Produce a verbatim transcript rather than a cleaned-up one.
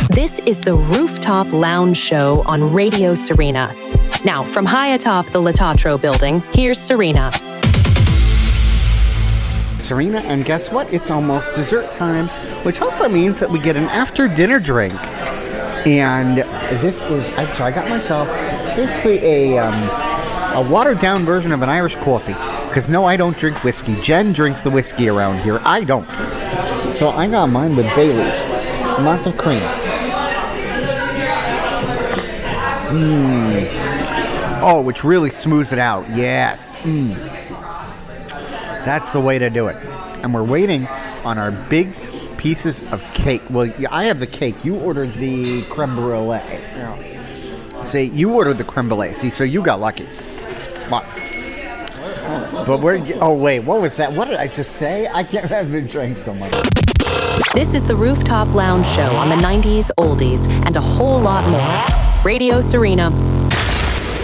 This is the Rooftop Lounge Show on Radio Serena. Now, from high atop the Latatro building, here's Serena. Serena, and guess what? It's almost dessert time, which also means that we get an after-dinner drink. And this is, so I got myself basically a um, a watered-down version of an Irish coffee. Because no, I don't drink whiskey. Jen drinks the whiskey around here. I don't. So I got mine with Bailey's. Lots of cream. Mmm. Oh, which really smooths it out. Yes. Mmm. That's the way to do it. And we're waiting on our big pieces of cake. Well, I have the cake. You ordered the creme brulee. Yeah. See, you ordered the creme brulee. See, so you got lucky. What? But we're... Oh, wait. What was that? What did I just say? I can't have been drinking so much. This is the Rooftop Lounge Show on the nineties, oldies, and a whole lot more. Radio Serena.